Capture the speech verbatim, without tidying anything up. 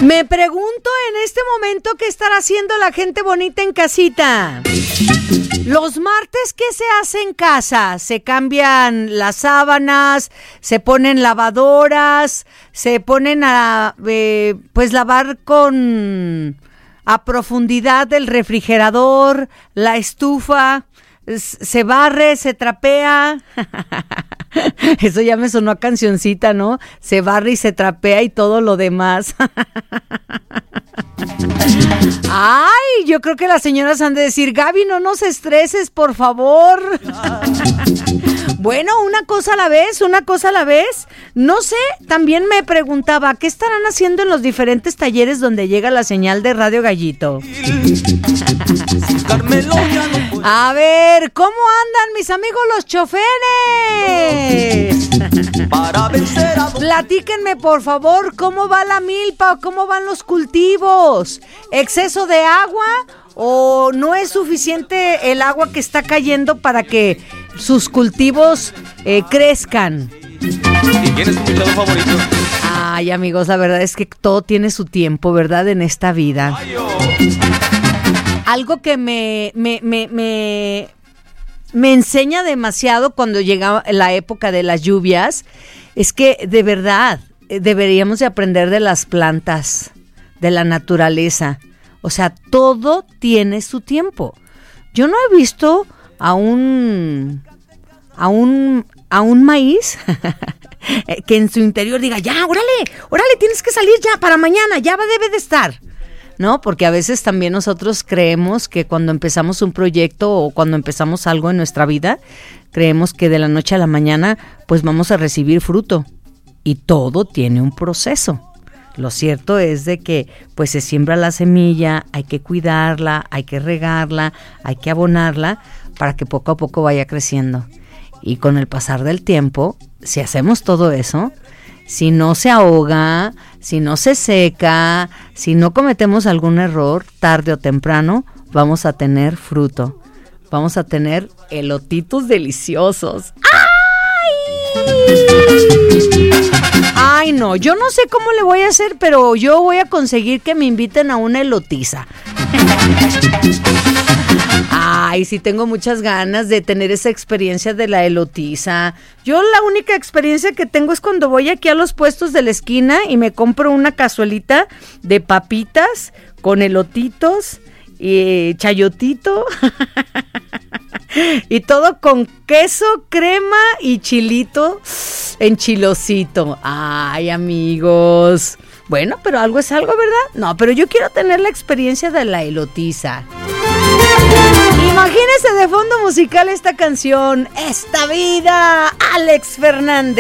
Me pregunto en este momento qué estará haciendo la gente bonita en casita. Los martes, ¿qué se hace en casa? Se cambian las sábanas, se ponen lavadoras, se ponen a eh, pues lavar con a profundidad el refrigerador, la estufa, se barre, se trapea. Eso ya me sonó a cancioncita, ¿no? Se barre y se trapea y todo lo demás. Ay, yo creo que las señoras han de decir, Gaby, no nos estreses, por favor. Bueno, una cosa a la vez, una cosa a la vez. No sé, también me preguntaba, ¿qué estarán haciendo en los diferentes talleres donde llega la señal de Radio Gallito? A ver, ¿cómo andan mis amigos los choferes? Platíquenme, por favor, ¿cómo va la milpa? ¿Cómo van los cultivos? ¿Exceso de agua o no es suficiente el agua que está cayendo para que sus cultivos eh, crezcan? ¿Y quién es tu invitado favorito? Ay, amigos, la verdad es que todo tiene su tiempo, ¿verdad? En esta vida. Algo que me, me, me, me, me enseña demasiado cuando llega la época de las lluvias es que de verdad deberíamos de aprender de las plantas, de la naturaleza. O sea, todo tiene su tiempo. Yo no he visto a un a un a un maíz que en su interior diga, ya, órale, órale, tienes que salir ya para mañana, ya debe de estar. ¿No? Porque a veces también nosotros creemos que cuando empezamos un proyecto o cuando empezamos algo en nuestra vida, creemos que de la noche a la mañana pues vamos a recibir fruto. Y todo tiene un proceso. Lo cierto es de que pues se siembra la semilla, hay que cuidarla, hay que regarla, hay que abonarla para que poco a poco vaya creciendo. Y con el pasar del tiempo, si hacemos todo eso, si no se ahoga, si no se seca, si no cometemos algún error, tarde o temprano vamos a tener fruto. Vamos a tener elotitos deliciosos. ¡Ay! Ay, no, yo no sé cómo le voy a hacer, pero yo voy a conseguir que me inviten a una elotiza. Ay, sí tengo muchas ganas de tener esa experiencia de la elotiza. Yo la única experiencia que tengo es cuando voy aquí a los puestos de la esquina y me compro una cazuelita de papitas con elotitos y chayotito y todo con queso, crema y chilito enchilosito. Ay, amigos. Bueno, pero algo es algo, ¿verdad? No, pero yo quiero tener la experiencia de la elotiza. Imagínese de fondo musical esta canción, Esta Vida, Alex Fernández.